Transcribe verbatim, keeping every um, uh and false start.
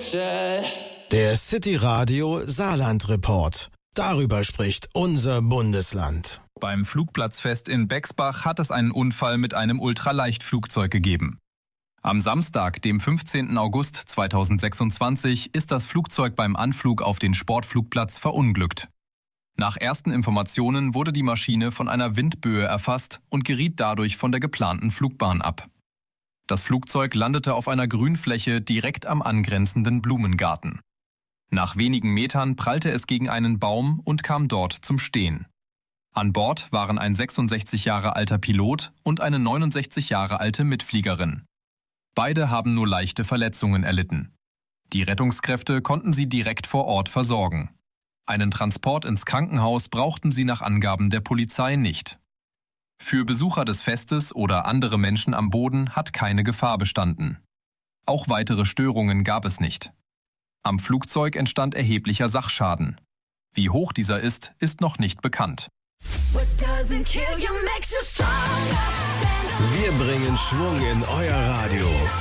Der City Radio Saarland Report. Darüber spricht unser Bundesland. Beim Flugplatzfest in Bexbach hat es einen Unfall mit einem Ultraleichtflugzeug gegeben. Am Samstag, dem fünfzehnten August zweitausendsechsundzwanzig, ist das Flugzeug beim Anflug auf den Sportflugplatz verunglückt. Nach ersten Informationen wurde die Maschine von einer Windböe erfasst und geriet dadurch von der geplanten Flugbahn ab. Das Flugzeug landete auf einer Grünfläche direkt am angrenzenden Blumengarten. Nach wenigen Metern prallte es gegen einen Baum und kam dort zum Stehen. An Bord waren ein sechsundsechzig Jahre alter Pilot und eine neunundsechzig Jahre alte Mitfliegerin. Beide haben nur leichte Verletzungen erlitten. Die Rettungskräfte konnten sie direkt vor Ort versorgen. Einen Transport ins Krankenhaus brauchten sie nach Angaben der Polizei nicht. Für Besucher des Festes oder andere Menschen am Boden hat keine Gefahr bestanden. Auch weitere Störungen gab es nicht. Am Flugzeug entstand erheblicher Sachschaden. Wie hoch dieser ist, ist noch nicht bekannt. Wir bringen Schwung in euer Radio.